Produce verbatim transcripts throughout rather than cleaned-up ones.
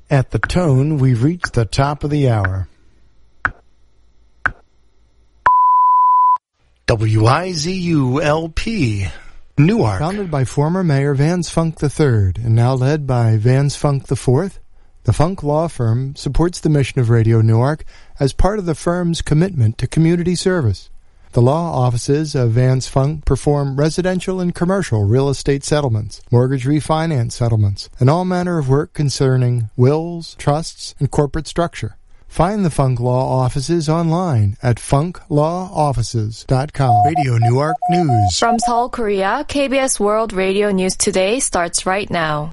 At the tone, we've reached the top of the hour. W I Z U L P, Newark. Founded by former Mayor Vance Funk the third and now led by Vance Funk the fourth, the Funk Law Firm supports the mission of Radio Newark as part of the firm's commitment to community service. The law offices of Vance Funk perform residential and commercial real estate settlements, mortgage refinance settlements, and all manner of work concerning wills, trusts, and corporate structure. Find the Funk Law offices online at funk law offices dot com. Radio Newark News. From Seoul, Korea, K B S World Radio News Today starts right now.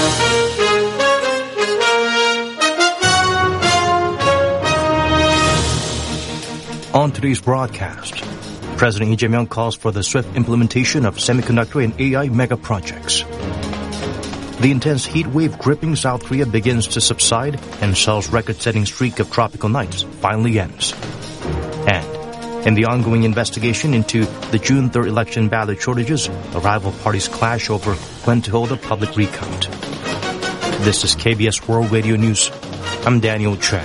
On today's broadcast, President Lee Jae-myung calls for the swift implementation of semiconductor and A I mega projects. The intense heat wave gripping South Korea begins to subside, and Seoul's record-setting streak of tropical nights finally ends. And in the ongoing investigation into the June third election ballot shortages, the rival parties clash over when to hold a public recount. This is K B S World Radio News. I'm Daniel Choi.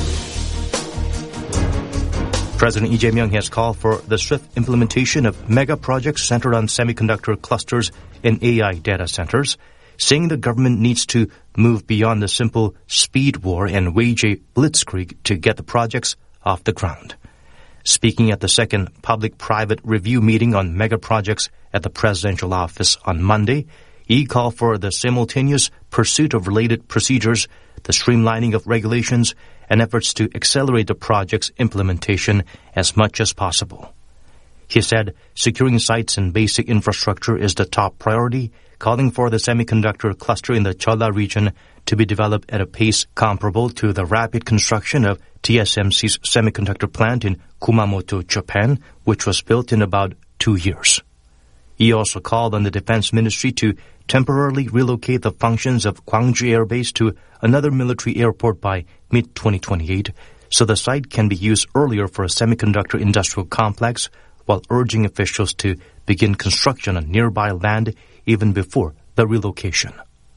President Lee Jae-myung has called for the swift implementation of mega projects centered on semiconductor clusters and A I data centers, saying the government needs to move beyond the simple speed war and wage a blitzkrieg to get the projects off the ground. Speaking at the second public-private review meeting on mega projects at the presidential office on Monday, he called for the simultaneous pursuit of related procedures, the streamlining of regulations, and efforts to accelerate the project's implementation as much as possible. He said securing sites and basic infrastructure is the top priority, calling for the semiconductor cluster in the Jeolla region to be developed at a pace comparable to the rapid construction of T S M C's semiconductor plant in Kumamoto, Japan, which was built in about two years. He also called on the Defense Ministry to temporarily relocate the functions of Gwangju Air Base to another military airport by mid twenty twenty-eight, so the site can be used earlier for a semiconductor industrial complex, while urging officials to begin construction on nearby land even before the relocation.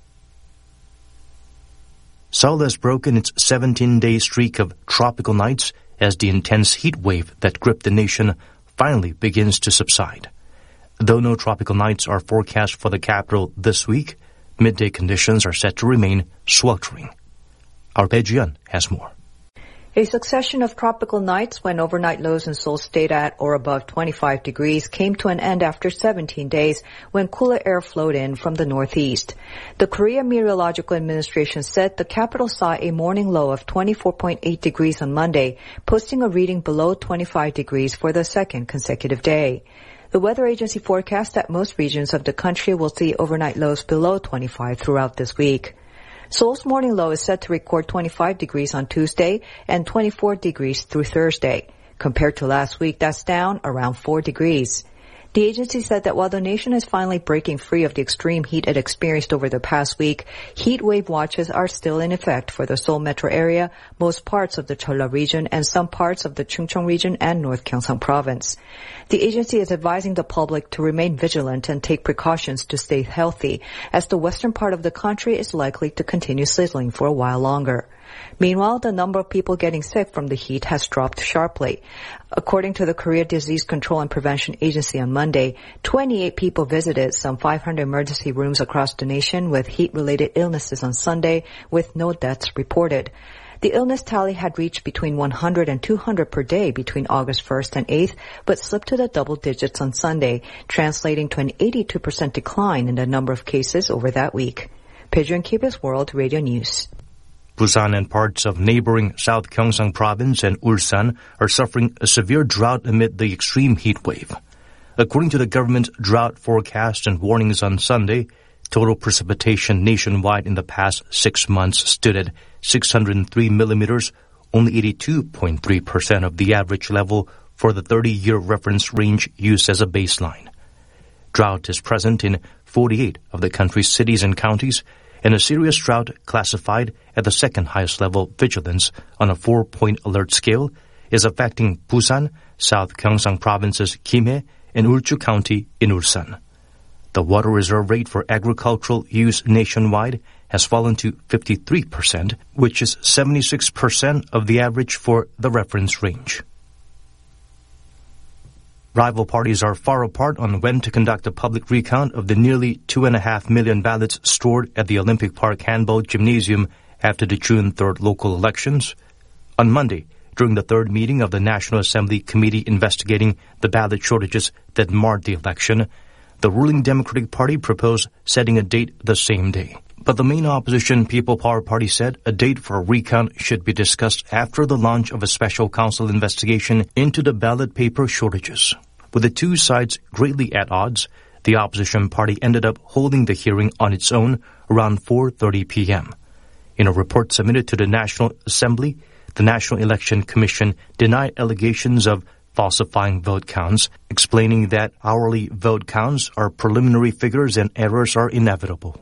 Seoul has broken its seventeen-day streak of tropical nights as the intense heat wave that gripped the nation finally begins to subside. Though no tropical nights are forecast for the capital this week, midday conditions are set to remain sweltering. Our Bae-jian has more. A succession of tropical nights when overnight lows in Seoul stayed at or above twenty-five degrees came to an end after seventeen days when cooler air flowed in from the northeast. The Korea Meteorological Administration said the capital saw a morning low of twenty-four point eight degrees on Monday, posting a reading below twenty-five degrees for the second consecutive day. The weather agency forecasts that most regions of the country will see overnight lows below twenty-five throughout this week. Seoul's morning low is set to record twenty-five degrees on Tuesday and twenty-four degrees through Thursday. Compared to last week, that's down around four degrees. The agency said that while the nation is finally breaking free of the extreme heat it experienced over the past week, heat wave watches are still in effect for the Seoul metro area, most parts of the Jeolla region, and some parts of the Chungcheong region and North Gyeongsang province. The agency is advising the public to remain vigilant and take precautions to stay healthy, as the western part of the country is likely to continue sizzling for a while longer. Meanwhile, the number of people getting sick from the heat has dropped sharply. According to the Korea Disease Control and Prevention Agency on Monday, twenty-eight people visited some five hundred emergency rooms across the nation with heat-related illnesses on Sunday, with no deaths reported. The illness tally had reached between one hundred and two hundred per day between August first and eighth, but slipped to the double digits on Sunday, translating to an eighty-two percent decline in the number of cases over that week. Bae-jian, K B S World Radio News. Busan and parts of neighboring South Gyeongsang province and Ulsan are suffering a severe drought amid the extreme heat wave. According to the government drought forecast and warnings on Sunday, total precipitation nationwide in the past six months stood at six hundred three millimeters, only eighty-two point three percent of the average level for the thirty-year reference range used as a baseline. Drought is present in forty-eight of the country's cities and counties, and a serious drought classified at the second highest level vigilance on a four-point alert scale is affecting Busan, South Gyeongsang province's Gimhae, and Ulju County in Ulsan. The water reserve rate for agricultural use nationwide has fallen to fifty-three percent, which is seventy-six percent of the average for the reference range. Rival parties are far apart on when to conduct a public recount of the nearly two and a half million ballots stored at the Olympic Park Handball Gymnasium after the June third local elections. On Monday, during the third meeting of the National Assembly Committee investigating the ballot shortages that marred the election, the ruling Democratic Party proposed setting a date the same day. But the main opposition People Power Party said a date for a recount should be discussed after the launch of a special counsel investigation into the ballot paper shortages. With the two sides greatly at odds, the opposition party ended up holding the hearing on its own around four thirty p.m. In a report submitted to the National Assembly, the National Election Commission denied allegations of falsifying vote counts, explaining that hourly vote counts are preliminary figures and errors are inevitable.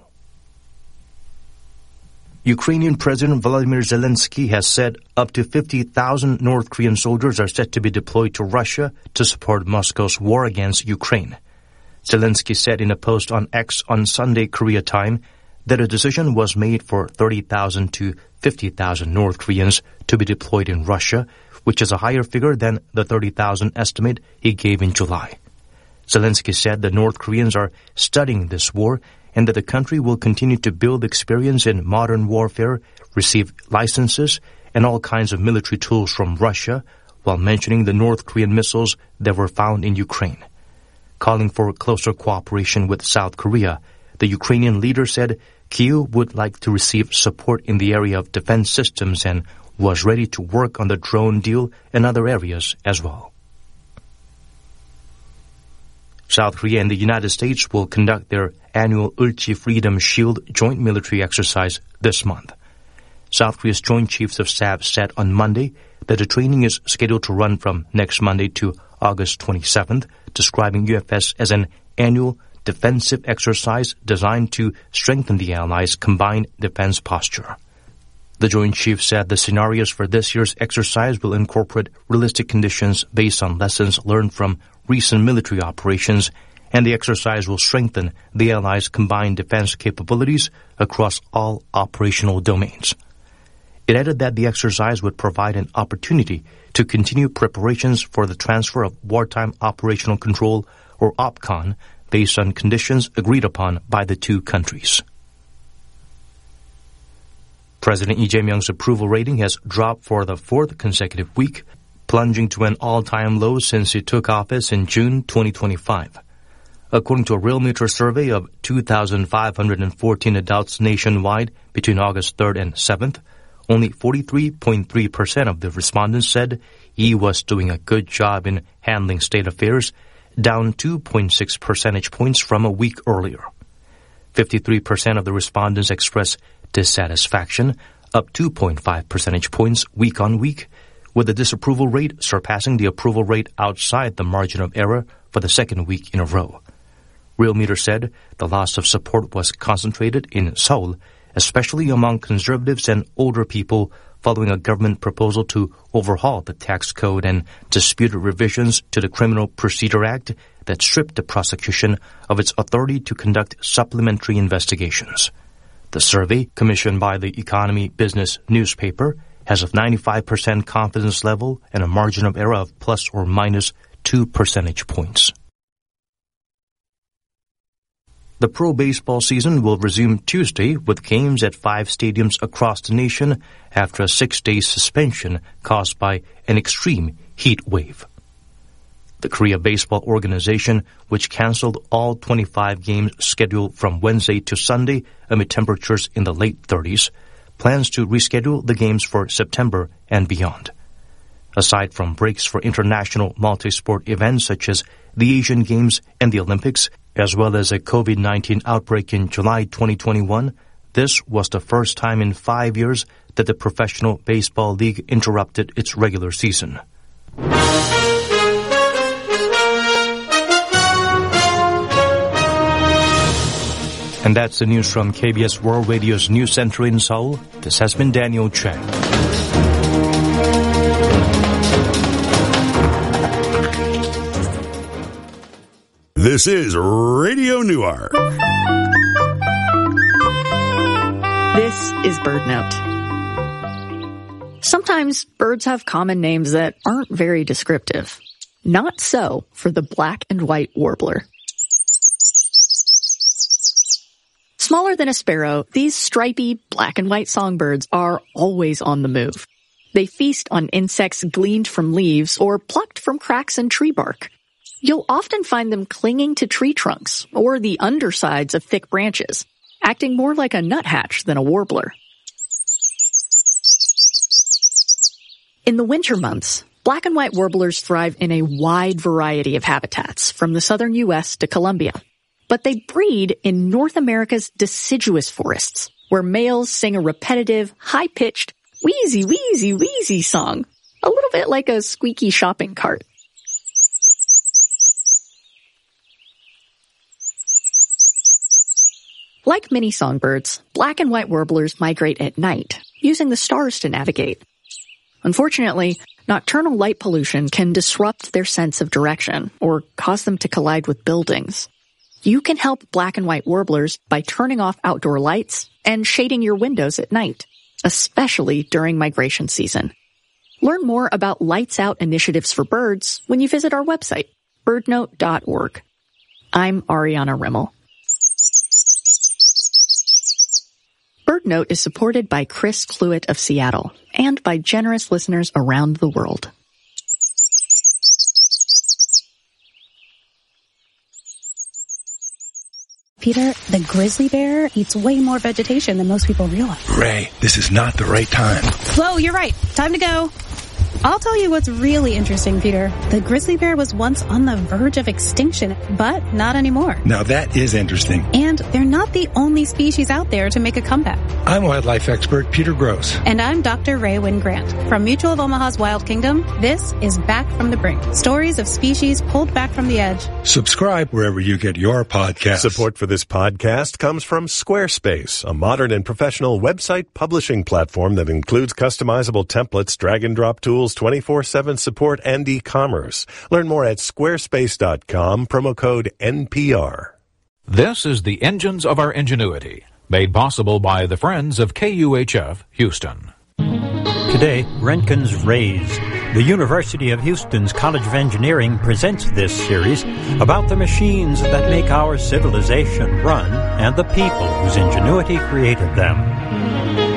Ukrainian President Volodymyr Zelensky has said up to fifty thousand North Korean soldiers are set to be deployed to Russia to support Moscow's war against Ukraine. Zelensky said in a post on X on Sunday, Korea time, that a decision was made for thirty thousand to fifty thousand North Koreans to be deployed in Russia, which is a higher figure than the thirty thousand estimate he gave in July. Zelensky said the North Koreans are studying this war and that the country will continue to build experience in modern warfare, receive licenses, and all kinds of military tools from Russia, while mentioning the North Korean missiles that were found in Ukraine. Calling for closer cooperation with South Korea, the Ukrainian leader said Kyiv would like to receive support in the area of defense systems and was ready to work on the drone deal and other areas as well. South Korea and the United States will conduct their annual Ulchi Freedom Shield joint military exercise this month. South Korea's Joint Chiefs of Staff said on Monday that the training is scheduled to run from next Monday to August twenty-seventh, describing U F S as an annual defensive exercise designed to strengthen the allies' combined defense posture. The Joint Chiefs said the scenarios for this year's exercise will incorporate realistic conditions based on lessons learned from recent military operations, and the exercise will strengthen the allies' combined defense capabilities across all operational domains. It added that the exercise would provide an opportunity to continue preparations for the transfer of wartime operational control, or OPCON, based on conditions agreed upon by the two countries. President Lee Jae-myung's approval rating has dropped for the fourth consecutive week, plunging to an all-time low since he took office in June twenty twenty-five. According to a Realmeter survey of two thousand five hundred fourteen adults nationwide between August third and seventh, only forty-three point three percent of the respondents said he was doing a good job in handling state affairs, down two point six percentage points from a week earlier. fifty-three percent of the respondents expressed dissatisfaction, up two point five percentage points week on week, with the disapproval rate surpassing the approval rate outside the margin of error for the second week in a row. Realmeter said the loss of support was concentrated in Seoul, especially among conservatives and older people, following a government proposal to overhaul the tax code and disputed revisions to the Criminal Procedure Act that stripped the prosecution of its authority to conduct supplementary investigations. The survey, commissioned by the Economy Business newspaper, has a ninety-five percent confidence level and a margin of error of plus or minus two percentage points. The pro baseball season will resume Tuesday with games at five stadiums across the nation after a six-day suspension caused by an extreme heat wave. The Korea Baseball Organization, which canceled all twenty-five games scheduled from Wednesday to Sunday amid temperatures in the late thirties, plans to reschedule the games for September and beyond. Aside from breaks for international multi-sport events such as the Asian Games and the Olympics, as well as a COVID nineteen outbreak in July twenty twenty-one, this was the first time in five years that the Professional Baseball League interrupted its regular season. And that's the news from K B S World Radio's News Center in Seoul. This has been Daniel Chang. This is Radio Newark. This is BirdNote. Sometimes birds have common names that aren't very descriptive. Not so for the black and white warbler. Smaller than a sparrow, these stripy black and white songbirds are always on the move. They feast on insects gleaned from leaves or plucked from cracks in tree bark. You'll often find them clinging to tree trunks or the undersides of thick branches, acting more like a nuthatch than a warbler. In the winter months, black and white warblers thrive in a wide variety of habitats, from the southern U S to Colombia. But they breed in North America's deciduous forests, where males sing a repetitive, high-pitched, wheezy, wheezy, wheezy song, a little bit like a squeaky shopping cart. Like many songbirds, black and white warblers migrate at night, using the stars to navigate. Unfortunately, nocturnal light pollution can disrupt their sense of direction or cause them to collide with buildings. You can help black and white warblers by turning off outdoor lights and shading your windows at night, especially during migration season. Learn more about Lights Out initiatives for birds when you visit our website, bird note dot org. I'm Ariana Rimmel. BirdNote is supported by Chris Cluett of Seattle and by generous listeners around the world. Peter, the grizzly bear eats way more vegetation than most people realize. Ray, this is not the right time. Whoa, you're right. Time to go. I'll tell you what's really interesting, Peter. The grizzly bear was once on the verge of extinction, but not anymore. Now that is interesting. And they're not the only species out there to make a comeback. I'm wildlife expert Peter Gross. And I'm Doctor Ray Wynn Grant. From Mutual of Omaha's Wild Kingdom, this is Back from the Brink. Stories of species pulled back from the edge. Subscribe wherever you get your podcasts. Support for this podcast comes from Squarespace, a modern and professional website publishing platform that includes customizable templates, drag-and-drop tools, twenty-four seven support, and e-commerce. Learn more at squarespace dot com, promo code N P R. This is the Engines of Our Ingenuity, made possible by the Friends of K U H F Houston. Today, Rentgen's Rays. The University of Houston's College of Engineering presents this series about the machines that make our civilization run and the people whose ingenuity created them.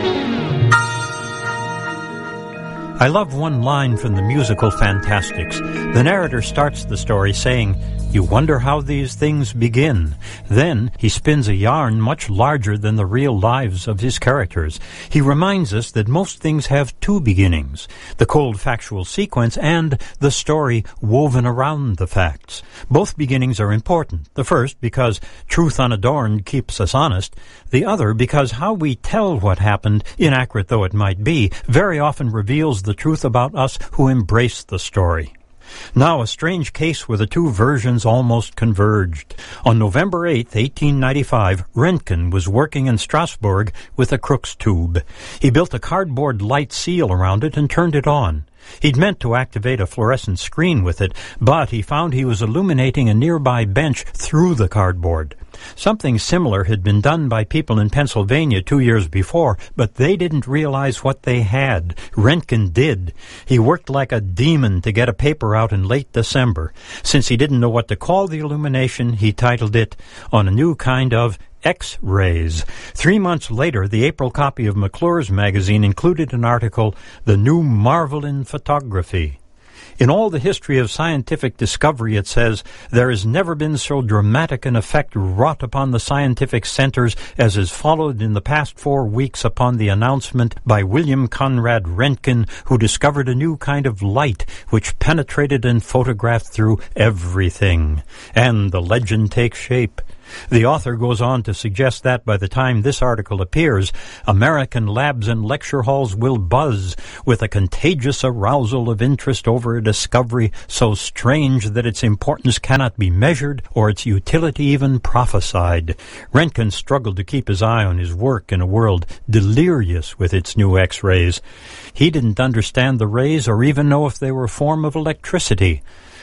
I love one line from the musical Fantastics. The narrator starts the story saying, "You wonder how these things begin." Then he spins a yarn much larger than the real lives of his characters. He reminds us that most things have two beginnings, the cold factual sequence and the story woven around the facts. Both beginnings are important. The first because truth unadorned keeps us honest. The other because how we tell what happened, inaccurate though it might be, very often reveals the truth about us who embrace the story. Now, a strange case where the two versions almost converged. On November eighth, eighteen ninety-five, Röntgen was working in Strasbourg with a Crookes tube. He built a cardboard light seal around it and turned it on. He'd meant to activate a fluorescent screen with it, but he found he was illuminating a nearby bench through the cardboard. Something similar had been done by people in Pennsylvania two years before, but they didn't realize what they had. Röntgen did. He worked like a demon to get a paper out in late December. Since he didn't know what to call the illumination, he titled it "On a New Kind of X-Rays." Three months later, the April copy of McClure's magazine included an article, "The New Marvel in Photography." In all the history of scientific discovery, it says, there has never been so dramatic an effect wrought upon the scientific centers as is followed in the past four weeks upon the announcement by William Conrad Röntgen, who discovered a new kind of light which penetrated and photographed through everything. And the legend takes shape. The author goes on to suggest that by the time this article appears, American labs and lecture halls will buzz with a contagious arousal of interest over a discovery so strange that its importance cannot be measured or its utility even prophesied. Röntgen struggled to keep his eye on his work in a world delirious with its new X-rays. He didn't understand the rays or even know if they were a form of electricity.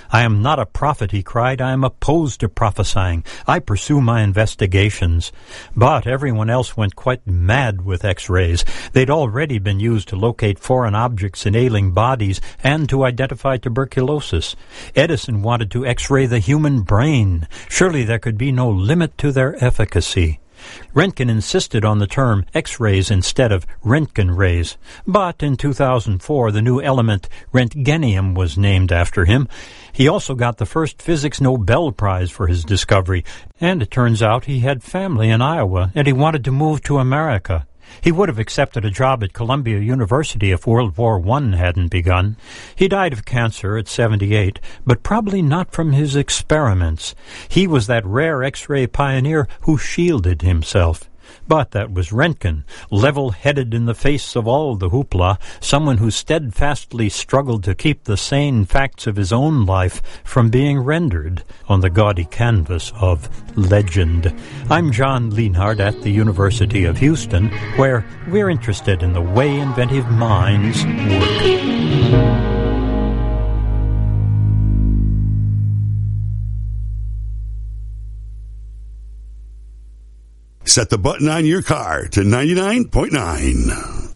"I am not a prophet," he cried. "I am opposed to prophesying. I pursue my investigations." But everyone else went quite mad with X-rays. They'd already been used to locate foreign objects in ailing bodies and to identify tuberculosis. Edison wanted to X-ray the human brain. Surely there could be no limit to their efficacy. Röntgen insisted on the term X-rays instead of Röntgen rays. But in two thousand four, the new element Röntgenium was named after him. He also got the first Physics Nobel Prize for his discovery, and it turns out he had family in Iowa, and he wanted to move to America. He would have accepted a job at Columbia University if World War One hadn't begun. He died of cancer at seventy-eight, but probably not from his experiments. He was that rare X-ray pioneer who shielded himself. But that was Röntgen, level-headed in the face of all the hoopla, someone who steadfastly struggled to keep the sane facts of his own life from being rendered on the gaudy canvas of legend. I'm John Lienhard at the University of Houston, where we're interested in the way inventive minds work. Set the button on your car to ninety-nine point nine.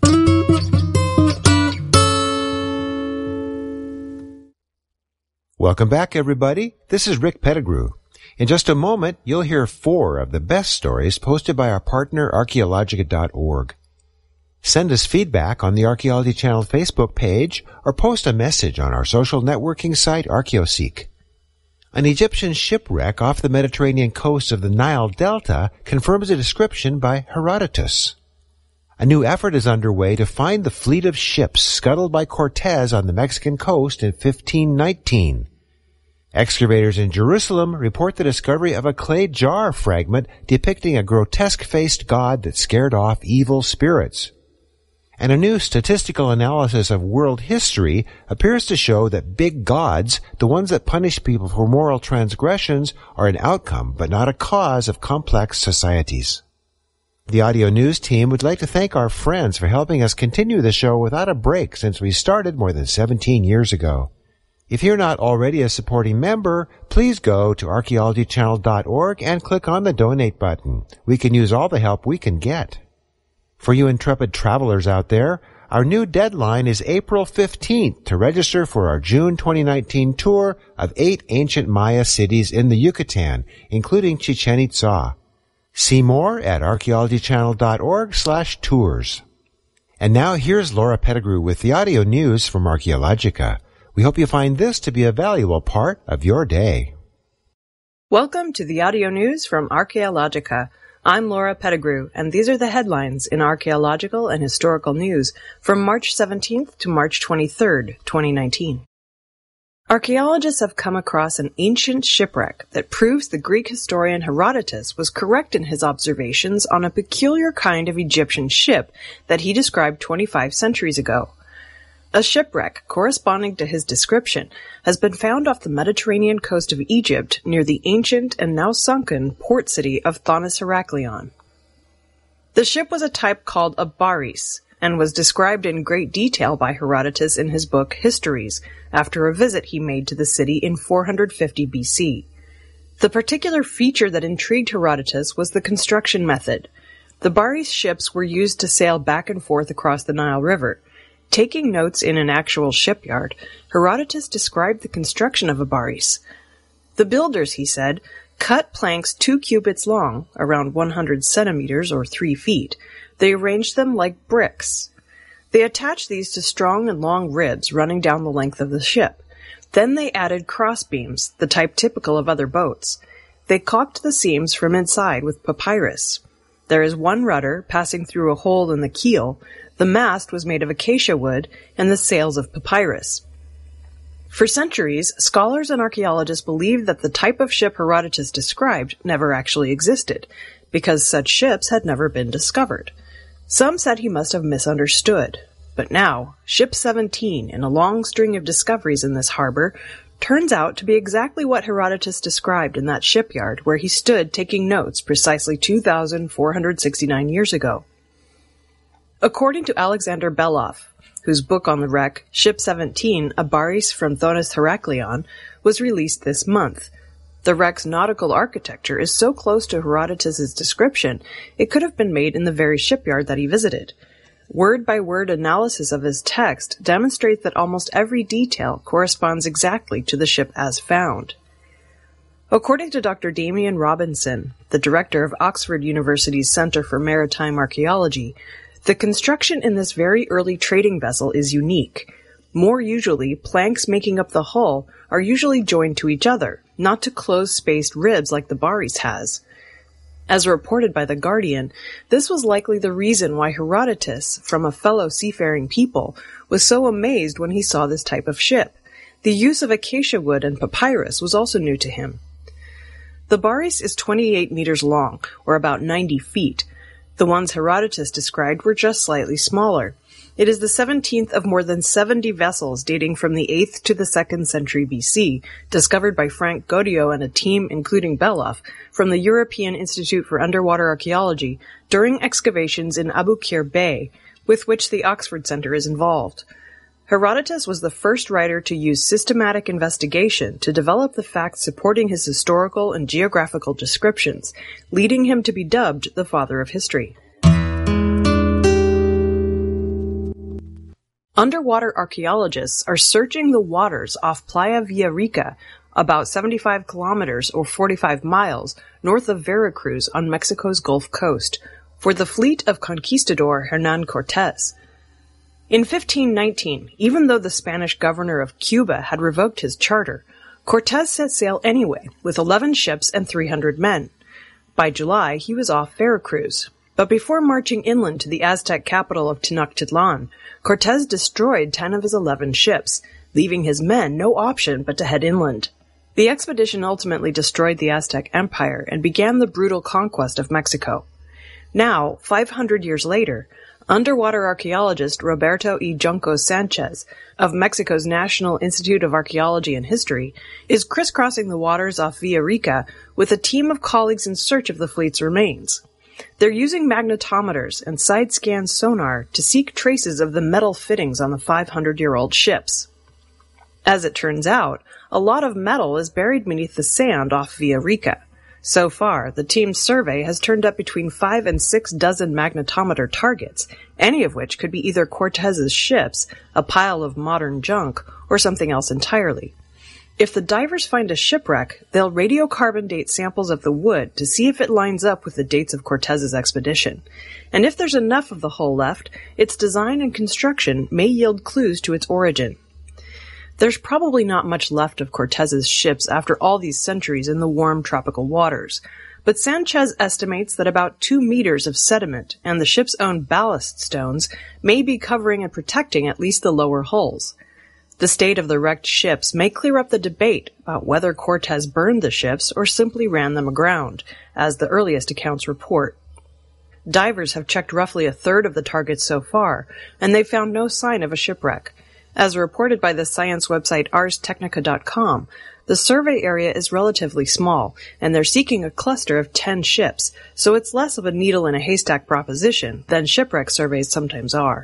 Welcome back, everybody. This is Rick Pettigrew. In just a moment, you'll hear four of the best stories posted by our partner, archaeologica dot org. Send us feedback on the Archaeology Channel Facebook page or post a message on our social networking site, ArchaeoSeek. An Egyptian shipwreck off the Mediterranean coast of the Nile Delta confirms a description by Herodotus. A new effort is underway to find the fleet of ships scuttled by Cortez on the Mexican coast in fifteen nineteen. Excavators in Jerusalem report the discovery of a clay jar fragment depicting a grotesque-faced god that scared off evil spirits. And a new statistical analysis of world history appears to show that big gods, the ones that punish people for moral transgressions, are an outcome but not a cause of complex societies. The audio news team would like to thank our friends for helping us continue the show without a break since we started more than seventeen years ago. If you're not already a supporting member, please go to archaeology channel dot org and click on the donate button. We can use all the help we can get. For you intrepid travelers out there, our new deadline is April fifteenth to register for our June twenty nineteen tour of eight ancient Maya cities in the Yucatan, including Chichen Itza. See more at archaeology channel dot org slash tours. And now here's Laura Pettigrew with the audio news from Archaeologica. We hope you find this to be a valuable part of your day. Welcome to the audio news from Archaeologica. I'm Laura Pettigrew, and these are the headlines in archaeological and historical news from March seventeenth to March twenty-third, twenty nineteen. Archaeologists have come across an ancient shipwreck that proves the Greek historian Herodotus was correct in his observations on a peculiar kind of Egyptian ship that he described twenty-five centuries ago. A shipwreck corresponding to his description has been found off the Mediterranean coast of Egypt near the ancient and now sunken port city of Thonis Heraklion. The ship was a type called a baris and was described in great detail by Herodotus in his book Histories after a visit he made to the city in four hundred fifty B C. The particular feature that intrigued Herodotus was the construction method. The baris ships were used to sail back and forth across the Nile River. Taking notes in an actual shipyard, Herodotus described the construction of a baris. The builders, he said, cut planks two cubits long, around one hundred centimeters or three feet. They arranged them like bricks. They attached these to strong and long ribs running down the length of the ship. Then they added crossbeams, the type typical of other boats. They caulked the seams from inside with papyrus. There is one rudder passing through a hole in the keel. The mast was made of acacia wood and the sails of papyrus. For centuries, scholars and archaeologists believed that the type of ship Herodotus described never actually existed, because such ships had never been discovered. Some said he must have misunderstood. But now, Ship seventeen, in a long string of discoveries in this harbor, turns out to be exactly what Herodotus described in that shipyard where he stood taking notes precisely two thousand four hundred sixty-nine years ago. According to Alexander Beloff, whose book on the wreck, Ship seventeen, a Baris from Thonis Heraklion, was released this month. The wreck's nautical architecture is so close to Herodotus's description, it could have been made in the very shipyard that he visited. Word-by-word analysis of his text demonstrates that almost every detail corresponds exactly to the ship as found. According to Doctor Damian Robinson, the director of Oxford University's Centre for Maritime Archaeology, the construction in this very early trading vessel is unique. More usually, planks making up the hull are usually joined to each other, not to close-spaced ribs like the Baris has. As reported by The Guardian, this was likely the reason why Herodotus, from a fellow seafaring people, was so amazed when he saw this type of ship. The use of acacia wood and papyrus was also new to him. The Baris is twenty-eight meters long, or about ninety feet. The ones Herodotus described were just slightly smaller. It is the seventeenth of more than seventy vessels dating from the eighth to the second century B C, discovered by Frank Godiot and a team, including Beloff, from the European Institute for Underwater Archaeology during excavations in Abukir Bay, with which the Oxford Centre is involved. Herodotus was the first writer to use systematic investigation to develop the facts supporting his historical and geographical descriptions, leading him to be dubbed the father of history. Underwater archaeologists are searching the waters off Playa Villarrica, about seventy-five kilometers or forty-five miles north of Veracruz on Mexico's Gulf Coast, for the fleet of conquistador Hernán Cortés. In fifteen nineteen, even though the Spanish governor of Cuba had revoked his charter, Cortés set sail anyway, with eleven ships and three hundred men. By July, he was off Veracruz. But before marching inland to the Aztec capital of Tenochtitlan, Cortés destroyed ten of his eleven ships, leaving his men no option but to head inland. The expedition ultimately destroyed the Aztec Empire and began the brutal conquest of Mexico. Now, five hundred years later, underwater archaeologist Roberto E. Junco Sanchez of Mexico's National Institute of Archaeology and History is crisscrossing the waters off Villarrica with a team of colleagues in search of the fleet's remains. They're using magnetometers and side-scan sonar to seek traces of the metal fittings on the five hundred year old ships. As it turns out, a lot of metal is buried beneath the sand off Villarrica. So far, the team's survey has turned up between five and six dozen magnetometer targets, any of which could be either Cortés's ships, a pile of modern junk, or something else entirely. If the divers find a shipwreck, they'll radiocarbon date samples of the wood to see if it lines up with the dates of Cortés's expedition. And if there's enough of the hull left, its design and construction may yield clues to its origin. There's probably not much left of Cortés's ships after all these centuries in the warm tropical waters, but Sanchez estimates that about two meters of sediment and the ship's own ballast stones may be covering and protecting at least the lower hulls. The state of the wrecked ships may clear up the debate about whether Cortés burned the ships or simply ran them aground, as the earliest accounts report. Divers have checked roughly a third of the targets so far, and they've found no sign of a shipwreck. As reported by the science website ars technica dot com, the survey area is relatively small, and they're seeking a cluster of ten ships, so it's less of a needle in a haystack proposition than shipwreck surveys sometimes are.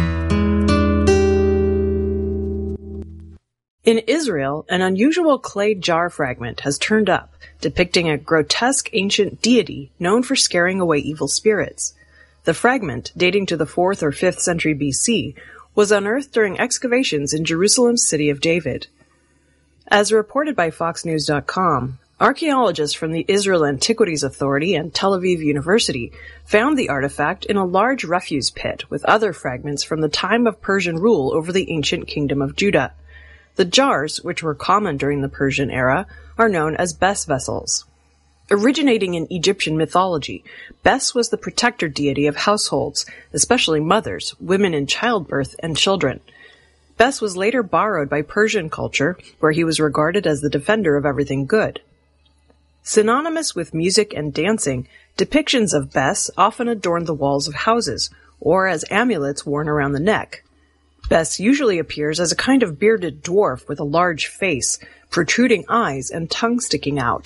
In Israel, an unusual clay jar fragment has turned up, depicting a grotesque ancient deity known for scaring away evil spirits. The fragment, dating to the fourth or fifth century B C, was unearthed during excavations in Jerusalem's City of David. As reported by fox news dot com, archaeologists from the Israel Antiquities Authority and Tel Aviv University found the artifact in a large refuse pit with other fragments from the time of Persian rule over the ancient kingdom of Judah. The jars, which were common during the Persian era, are known as Bes vessels. Originating in Egyptian mythology, Bes was the protector deity of households, especially mothers, women in childbirth, and children. Bes was later borrowed by Persian culture, where he was regarded as the defender of everything good. Synonymous with music and dancing, depictions of Bes often adorned the walls of houses, or as amulets worn around the neck. Bes usually appears as a kind of bearded dwarf with a large face, protruding eyes, and tongue sticking out.